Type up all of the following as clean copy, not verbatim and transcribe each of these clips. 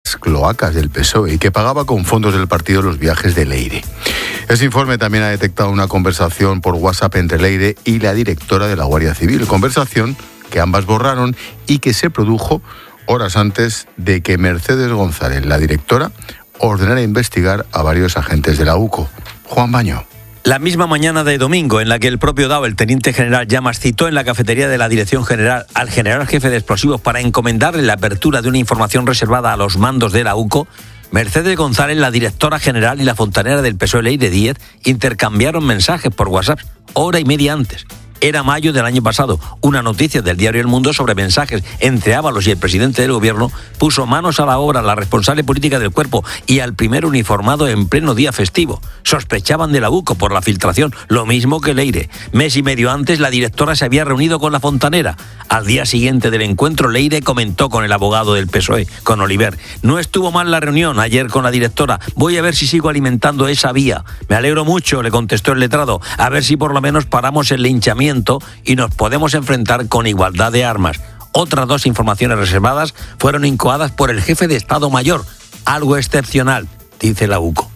las cloacas del PSOE y que pagaba con fondos del partido los viajes de Leire. Ese informe también ha detectado una conversación por WhatsApp entre Leire y la directora de la Guardia Civil, conversación que ambas borraron y que se produjo horas antes de que Mercedes González, la directora, ordenara investigar a varios agentes de la UCO. Juan Baño. La misma mañana de domingo en la que el propio Dao, el teniente general Llamas, citó en la cafetería de la Dirección General al general jefe de explosivos para encomendarle la apertura de una información reservada a los mandos de la UCO, Mercedes González, la directora general, y la fontanera del PSOE, Leire Díez, intercambiaron mensajes por WhatsApp hora y media antes. Era mayo del año pasado. Una noticia del diario El Mundo sobre mensajes entre Ábalos y el presidente del gobierno puso manos a la obra a la responsable política del cuerpo y al primer uniformado en pleno día festivo. Sospechaban de la UCO por la filtración, lo mismo que Leire. Mes y medio antes, la directora se había reunido con la fontanera. Al día siguiente del encuentro, Leire comentó con el abogado del PSOE, con Oliver: no estuvo mal la reunión ayer con la directora. Voy a ver si sigo alimentando esa vía. Me alegro mucho, le contestó el letrado. A ver si por lo menos paramos el linchamiento y nos podemos enfrentar con igualdad de armas. Otras 2 informaciones reservadas fueron incoadas por el jefe de Estado Mayor. Algo excepcional, dice la UCO.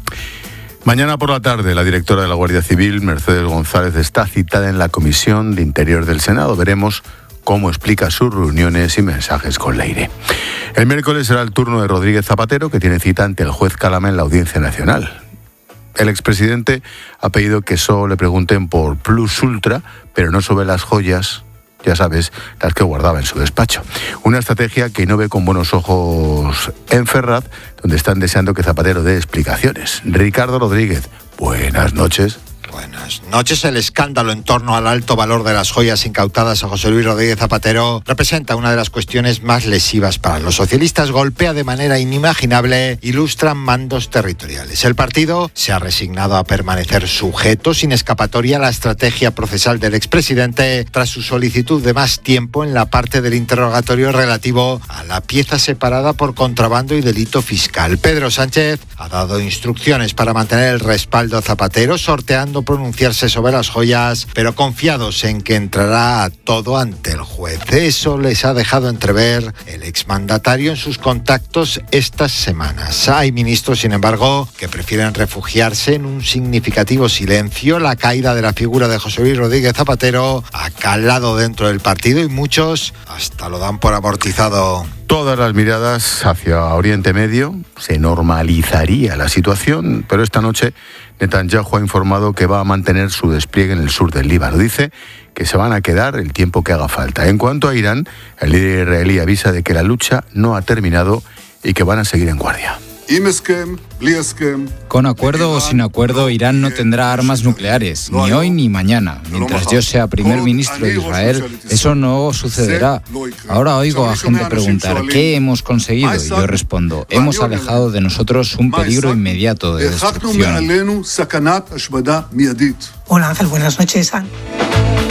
Mañana por la tarde, la directora de la Guardia Civil, Mercedes González, está citada en la Comisión de Interior del Senado. Veremos cómo explica sus reuniones y mensajes con Leire. El miércoles será el turno de Rodríguez Zapatero, que tiene cita ante el juez Calama en la Audiencia Nacional. El expresidente ha pedido que solo le pregunten por Plus Ultra, pero no sobre las joyas, ya sabes, las que guardaba en su despacho. Una estrategia que no ve con buenos ojos en Ferraz, donde están deseando que Zapatero dé explicaciones. Ricardo Rodríguez, buenas noches. Buenas noches. El escándalo en torno al alto valor de las joyas incautadas a José Luis Rodríguez Zapatero representa una de las cuestiones más lesivas para los socialistas. Golpea de manera inimaginable, ilustran mandos territoriales. El partido se ha resignado a permanecer sujeto sin escapatoria a la estrategia procesal del expresidente tras su solicitud de más tiempo en la parte del interrogatorio relativo a la pieza separada por contrabando y delito fiscal. Pedro Sánchez ha dado instrucciones para mantener el respaldo a Zapatero, sorteando pronunciarse sobre las joyas, pero confiados en que entrará todo ante el juez. Eso les ha dejado entrever el exmandatario en sus contactos estas semanas. Hay ministros, sin embargo, que prefieren refugiarse en un significativo silencio. La caída de la figura de José Luis Rodríguez Zapatero ha calado dentro del partido y muchos hasta lo dan por amortizado. Todas las miradas hacia Oriente Medio, se normalizaría la situación, pero esta noche Netanyahu ha informado que va a mantener su despliegue en el sur del Líbano. Dice que se van a quedar el tiempo que haga falta. En cuanto a Irán, el líder israelí avisa de que la lucha no ha terminado y que van a seguir en guardia. Con acuerdo o sin acuerdo, Irán no tendrá armas nucleares, ni hoy ni mañana. Mientras yo sea primer ministro de Israel, eso no sucederá. Ahora oigo a gente preguntar, ¿qué hemos conseguido? Y yo respondo, hemos alejado de nosotros un peligro inmediato de destrucción. Hola Ángel, buenas noches.